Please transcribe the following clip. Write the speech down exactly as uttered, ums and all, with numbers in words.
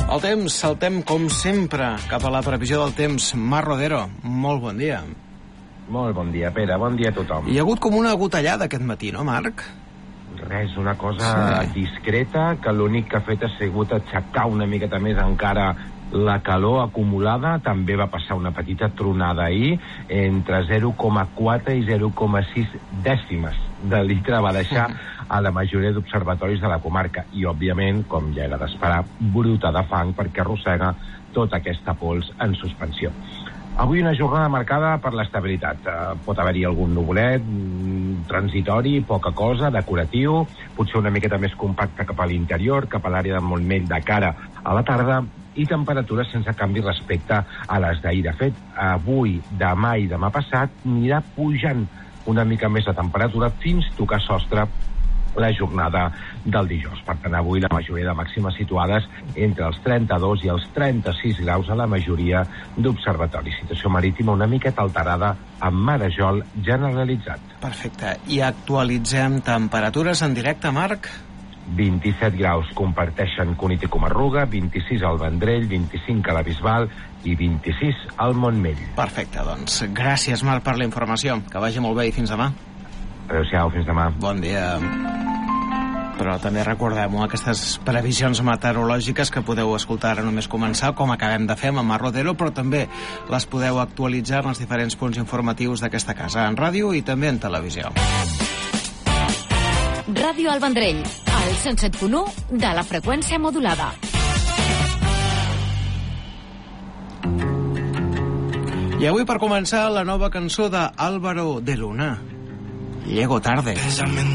El temps, saltem com sempre cap a la previsió del temps. Marc Rodero, molt bon dia. Molt bon dia, Pere, bon dia a tothom. Hi ha hagut com una gotellada aquest matí, no, Marc? Res, una cosa sí. discreta, que l'únic que ha fet ha sigut aixecar una miqueta més encara la calor acumulada. També va passar una petita tronada ahir, entre zero coma quatre i zero coma sis dècimes de litre va deixar a la majoria d'observatoris de la comarca. I, òbviament, com ja era d'esperar, bruta de fang perquè arrossega tota aquesta pols en suspensió. Avui una jornada marcada per l'estabilitat. Uh, pot haver-hi algun nuvolet, mm, transitori, poca cosa, decoratiu, potser una miqueta més compacte cap a l'interior, cap a l'àrea de Montmell de cara a la tarda, i temperatures sense canvi respecte a les d'ahir. De fet, avui, demà i demà passat anirà pujant una mica més la temperatura fins tocar sostre la jornada del dijous. Per tant, avui la majoria de màximes situades entre els trenta-dos i els trenta-sis graus a la majoria d'observatoris. Situació marítima una miqueta alterada amb marejol generalitzat. Perfecte. I actualitzem temperatures en directe, Marc? vint-i-set graus comparteixen Cunit i Comarruga, vint-i-sis al Vendrell, vint-i-cinc a la Bisbal i vint-i-sis al Montmell. Perfecte, doncs gràcies, Marc, per la informació. Que vagi molt bé i fins demà. Adéu-siau, fins demà. Bon dia. Però també recordem-ho, aquestes previsions meteorològiques que podeu escoltar ara només començar, com acabem de fer amb Marc Rodero, però també les podeu actualitzar en els diferents punts informatius d'aquesta casa, en ràdio i també en televisió. Ràdio El Vendrell, al cent set punt u de la freqüència modulada. I avui, per començar, la nova cançó d'Álvaro de Luna, Llego tarde.